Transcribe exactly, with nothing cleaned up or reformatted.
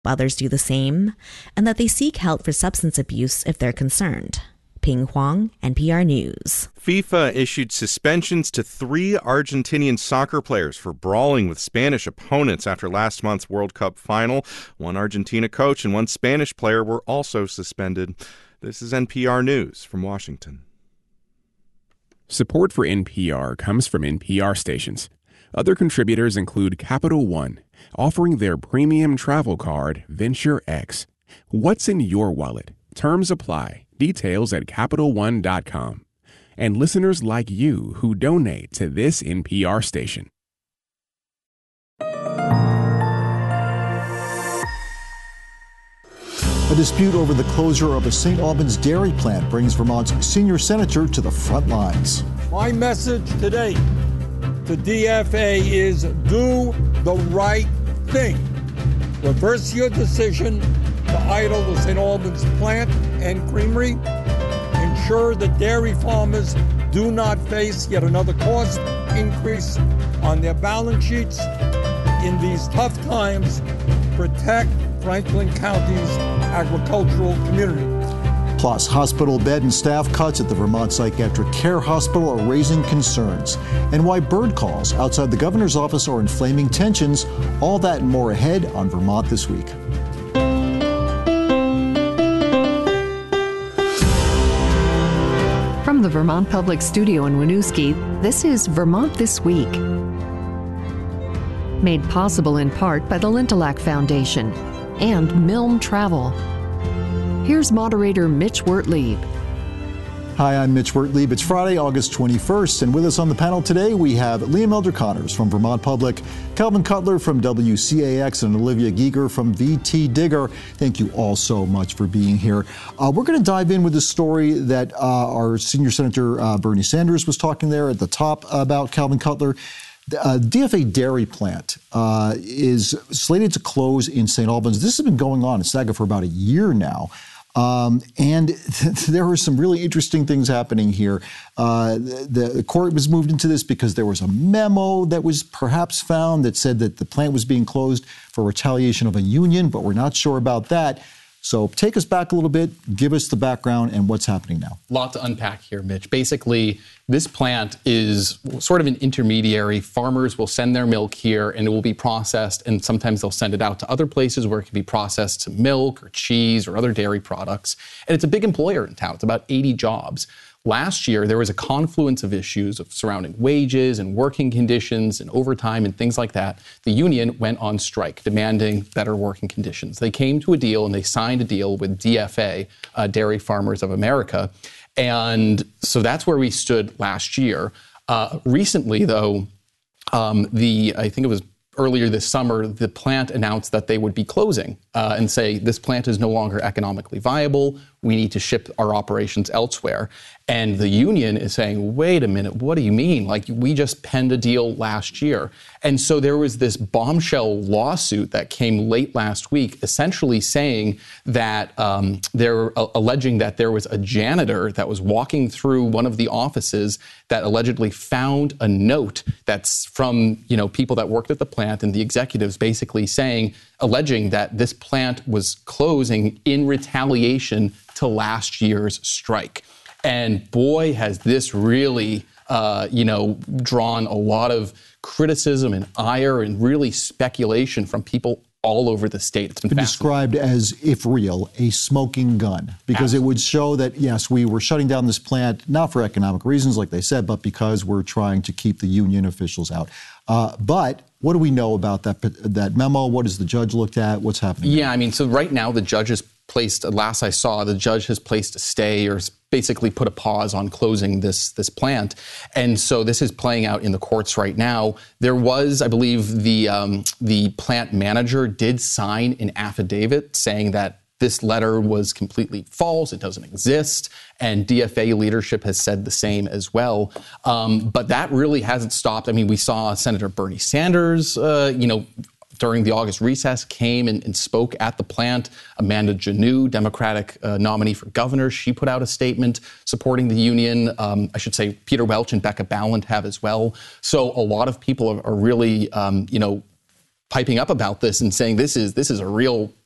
others do the same, and that they seek help for substance abuse if they're concerned. Ping Huang, N P R News. FIFA issued suspensions to three Argentinian soccer players for brawling with Spanish opponents after last month's World Cup final. One Argentina coach and one Spanish player were also suspended. This is N P R News from Washington. Support for N P R comes from N P R stations. Other contributors include Capital One, offering their premium travel card, Venture X. What's in your wallet? Terms apply. Details at Capital One dot com. And listeners like you who donate to this N P R station. A dispute over the closure of a Saint Albans dairy plant brings Vermont's senior senator to the front lines. My message today to D F A is do the right thing. Reverse your decision to idle the Saint Albans plant and creamery. Ensure that dairy farmers do not face yet another cost increase on their balance sheets. In these tough times, protect Franklin County's agricultural community. Plus, hospital bed and staff cuts at the Vermont Psychiatric Care Hospital are raising concerns, and why bird calls outside the governor's office are inflaming tensions. All that and more ahead on Vermont This Week. From the Vermont Public Studio in Winooski, this is Vermont This Week. Made possible in part by the Lintilac Foundation and Milne Travel. Here's moderator Mitch Wertlieb. Hi, I'm Mitch Wertlieb. It's Friday, August twenty-first, and with us on the panel today, we have Liam Elder Connors from Vermont Public, Calvin Cutler from W C A X, and Olivia Giger from V T Digger. Thank you all so much for being here. Uh, we're going to dive in with a story that uh, our senior senator uh, Bernie Sanders was talking there at the top about, Calvin Cutler. The uh, D F A dairy plant uh, is slated to close in Saint Albans. This has been going on in Saga for about a year now. Um, and th- there were some really interesting things happening here. Uh, the, the court was moved into this because there was a memo that was perhaps found that said that the plant was being closed for retaliation of a union, but we're not sure about that. So take us back a little bit, give us the background and what's happening now. A lot to unpack here, Mitch. Basically, this plant is sort of an intermediary. Farmers will send their milk here and it will be processed, and sometimes they'll send it out to other places where it can be processed to milk or cheese or other dairy products. And it's a big employer in town. It's about eighty jobs. Last year, there was a confluence of issues of surrounding wages and working conditions and overtime and things like that. The union went on strike, demanding better working conditions. They came to a deal and they signed a deal with D F A, uh, Dairy Farmers of America. And so that's where we stood last year. Uh, recently, though, um, the I think it was earlier this summer, the plant announced that they would be closing uh, and say, this plant is no longer economically viable. We need to ship our operations elsewhere. And the union is saying, wait a minute, what do you mean? Like, we just penned a deal last year. And so there was this bombshell lawsuit that came late last week, essentially saying that um, they're uh, alleging that there was a janitor that was walking through one of the offices that allegedly found a note that's from, you know, people that worked at the plant and the executives basically saying, alleging that this plant was closing in retaliation to last year's strike. And boy, has this really, uh, you know, drawn a lot of criticism and ire and really speculation from people all over the state. It's been, been described as, if real, a smoking gun, because Absolutely. It would show that, yes, we were shutting down this plant, not for economic reasons, like they said, but because we're trying to keep the union officials out. Uh, but what do we know about that that memo? What has the judge looked at? What's happening? Yeah, I mean, so right now the judge has placed, last I saw, the judge has placed a stay or basically put a pause on closing this this plant. And so this is playing out in the courts right now. There was, I believe, the um, the plant manager did sign an affidavit saying that this letter was completely false, it doesn't exist, and D F A leadership has said the same as well. Um, but that really hasn't stopped. I mean, we saw Senator Bernie Sanders, uh, you know, during the August recess, came and, and spoke at the plant. Amanda Janeau, Democratic uh, nominee for governor, she put out a statement supporting the union. Um, I should say Peter Welch and Becca Balint have as well. So a lot of people are, are really, um, you know, piping up about this and saying this is this is a real